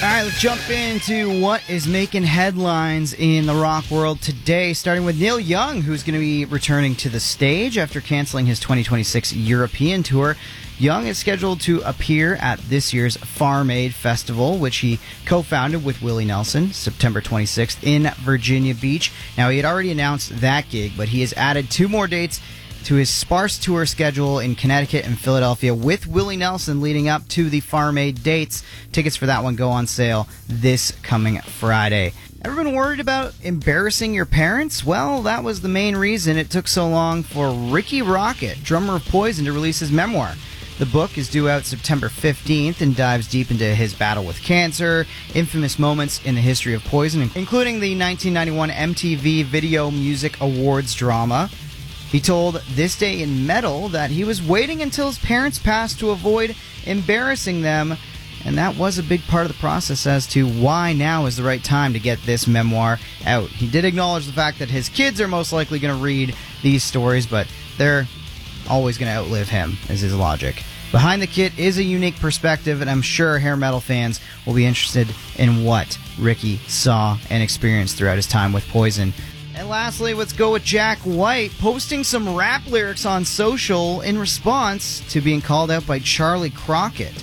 All right, let's jump into what is making headlines in the rock world today, starting with Neil Young, who's going to be returning to the stage after canceling his 2026 European tour. Young is scheduled to appear at this year's Farm Aid Festival, which he co-founded with Willie Nelson, September 26th in Virginia Beach. Now, he had already announced that gig, but he has added 2 more dates to his sparse tour schedule in Connecticut and Philadelphia with Willie Nelson leading up to the Farm Aid dates. Tickets for that one go on sale this coming Friday. Ever been worried about embarrassing your parents? Well, that was the main reason it took so long for Rikki Rockett, drummer of Poison, to release his memoir. The book is due out September 15th and dives deep into his battle with cancer, infamous moments in the history of Poison, including the 1991 MTV Video Music Awards drama. He told This Day in Metal that he was waiting until his parents passed to avoid embarrassing them, and that was a big part of the process as to why now is the right time to get this memoir out. He did acknowledge the fact that his kids are most likely going to read these stories, but they're always going to outlive him, is his logic. Behind the Kit is a unique perspective, and I'm sure hair metal fans will be interested in what Rikki saw and experienced throughout his time with Poison. And lastly, let's go with Jack White, posting some rap lyrics on social in response to being called out by Charlie Crockett.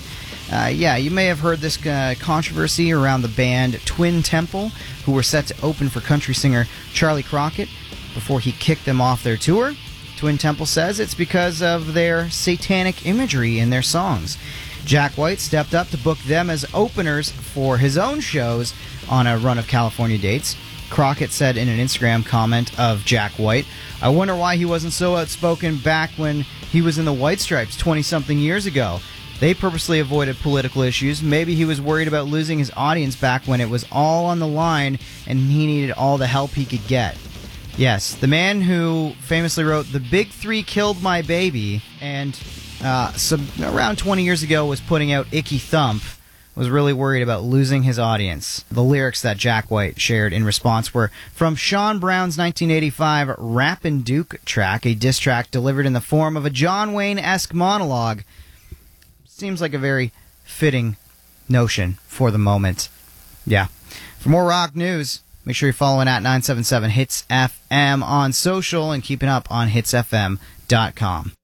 You may have heard this controversy around the band Twin Temple, who were set to open for country singer Charlie Crockett before he kicked them off their tour. Twin Temple says it's because of their satanic imagery in their songs. Jack White stepped up to book them as openers for his own shows on a run of California dates. Crockett said in an Instagram comment of Jack White, "I wonder why he wasn't so outspoken back when he was in the White Stripes 20-something years ago. They purposely avoided political issues. Maybe he was worried about losing his audience back when it was all on the line and he needed all the help he could get." Yes, the man who famously wrote "The Big Three Killed My Baby" and around 20 years ago was putting out "Icky Thump" was really worried about losing his audience. The lyrics that Jack White shared in response were from Sean Brown's 1985 Rappin' Duke track, a diss track delivered in the form of a John Wayne-esque monologue. Seems like a very fitting notion for the moment. Yeah. For more rock news, make sure you're following at 977 Hits FM on social and keeping up on hitsfm.com.